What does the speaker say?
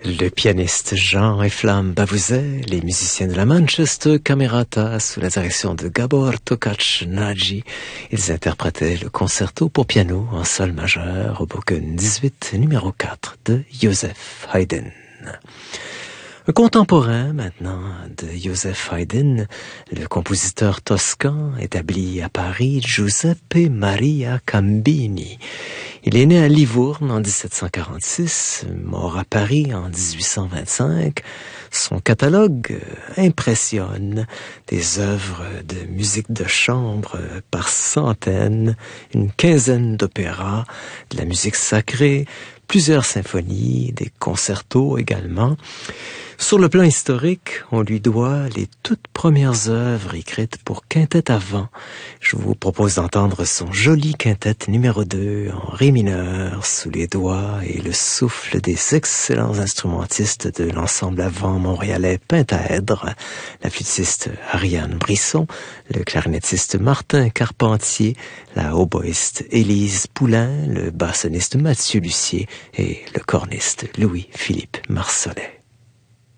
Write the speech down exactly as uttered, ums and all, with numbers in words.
Le pianiste Jean et Flamme Bavouzet, les musiciens de la Manchester Camerata sous la direction de Gabor Tokac-Nagy. Ils interprétaient le concerto pour piano en sol majeur, opus dix-huit, numéro quatre de Joseph Haydn. Un contemporain maintenant de Joseph Haydn, le compositeur toscan établi à Paris, Giuseppe Maria Cambini. Il est né à Livourne en dix-sept cent quarante-six, mort à Paris en dix-huit cent vingt-cinq. Son catalogue impressionne, des œuvres de musique de chambre par centaines, une quinzaine d'opéras, de la musique sacrée, plusieurs symphonies, des concertos également. Sur le plan historique, on lui doit les toutes premières œuvres écrites pour quintette à vent. Je vous propose d'entendre son joli quintette numéro deux en ré mineur, sous les doigts et le souffle des excellents instrumentistes de l'ensemble à vent montréalais Pentaèdre, la flûtiste Ariane Brisson, le clarinettiste Martin Carpentier, la hautboïste Élise Poulain, le bassoniste Mathieu Lucier et le corniste Louis-Philippe Marsollet.